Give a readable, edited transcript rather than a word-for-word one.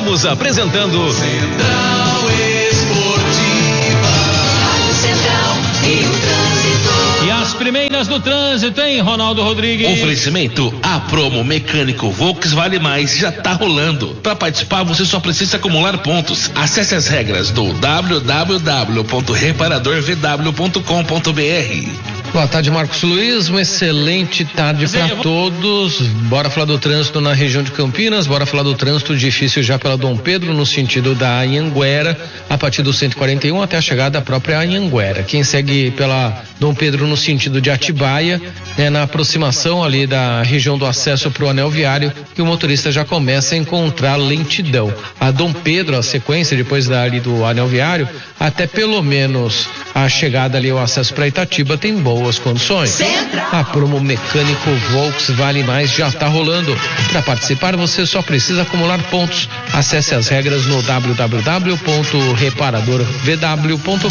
Estamos apresentando Central Esportiva. Rádio Central e o trânsito. E as primeiras do trânsito, hein, Ronaldo Rodrigues? Oferecimento, a promo Mecânico Volks Vale Mais já tá rolando. Para participar, você só precisa acumular pontos. Acesse as regras do www.reparadorvw.com.br. Boa tarde, Marcos Luiz, uma excelente tarde para todos. Bora falar do trânsito na região de Campinas, bora falar do trânsito difícil já pela Dom Pedro, no sentido da Anhanguera, a partir do 141 até a chegada da própria Anhanguera. Quem segue pela Dom Pedro no sentido de Atibaia, na aproximação ali da região do acesso para o anel viário, que o motorista já começa a encontrar lentidão. A Dom Pedro, a sequência depois ali do anel viário, até pelo menos a chegada ali, o acesso para Itatiba tem boas condições. A promo Mecânico Volks Vale Mais já está rolando. Para participar, você só precisa acumular pontos. Acesse as regras no www.reparadorvw.com.br.